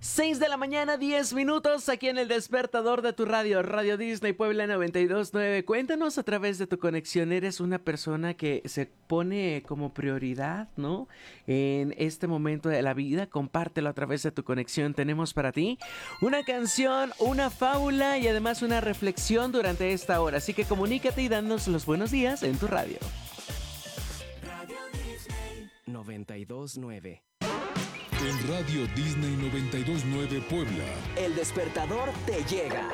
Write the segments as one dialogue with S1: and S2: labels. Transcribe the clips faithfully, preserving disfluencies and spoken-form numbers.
S1: seis de la mañana, diez minutos, aquí en el despertador de tu radio, Radio Disney Puebla noventa y dos punto nueve. Cuéntanos a través de tu conexión, ¿eres una persona que se pone como prioridad, ¿no? En este momento de la vida, compártelo a través de tu conexión. Tenemos para ti una canción, una fábula y además una reflexión durante esta hora. Así que comunícate y danos los buenos días en tu radio.
S2: Radio Disney noventa y dos punto nueve.
S3: En Radio Disney noventa y dos punto nueve Puebla,
S2: El despertador te llega.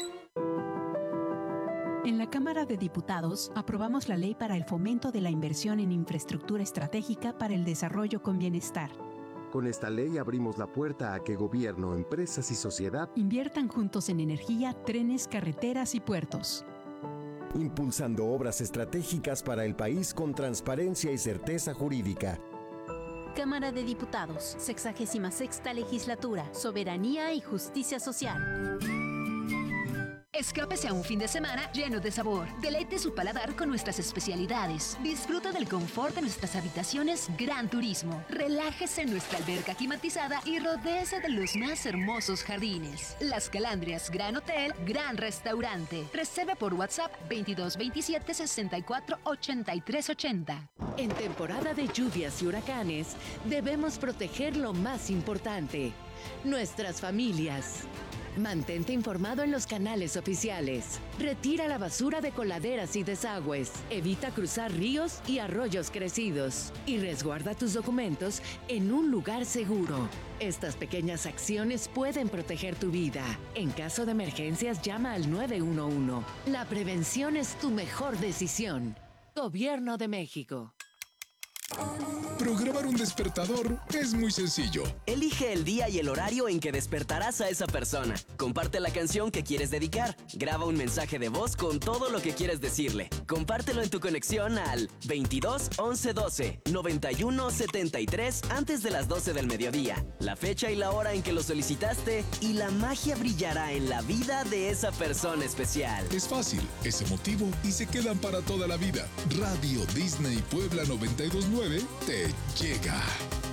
S4: En la Cámara de Diputados aprobamos la ley para el fomento de la inversión en infraestructura estratégica para el desarrollo con bienestar.
S5: Con esta ley abrimos la puerta a que gobierno, empresas y sociedad
S4: inviertan juntos en energía, trenes, carreteras y puertos.
S6: Impulsando obras estratégicas para el país con transparencia y certeza jurídica.
S7: Cámara de Diputados, sexagésima sexta legislatura, soberanía y justicia social.
S8: Escápese a un fin de semana lleno de sabor. Deleite su paladar con nuestras especialidades. Disfruta del confort de nuestras habitaciones Gran Turismo. Relájese en nuestra alberca climatizada y rodéese de los más hermosos jardines. Las Calandrias Gran Hotel, Gran Restaurante. Reserve por WhatsApp veintidós veintisiete sesenta y cuatro ochenta y tres ochenta.
S9: En temporada de lluvias y huracanes, debemos proteger lo más importante: nuestras familias. Mantente informado en los canales oficiales. Retira la basura de coladeras y desagües. Evita cruzar ríos y arroyos crecidos. Y resguarda tus documentos en un lugar seguro. Estas pequeñas acciones pueden proteger tu vida. En caso de emergencias, llama al nueve uno uno. La prevención es tu mejor decisión. Gobierno de México.
S3: Programar un despertador es muy sencillo.
S2: Elige el día y el horario en que despertarás a esa persona. Comparte la canción que quieres dedicar. Graba un mensaje de voz con todo lo que quieres decirle. Compártelo en tu conexión al veintidós once doce noventa y uno setenta y tres antes de las doce del mediodía. La fecha y la hora en que lo solicitaste y la magia brillará en la vida de esa persona especial.
S3: Es fácil, es emotivo y se quedan para toda la vida. Radio Disney Puebla noventa y dos punto nueve te llega.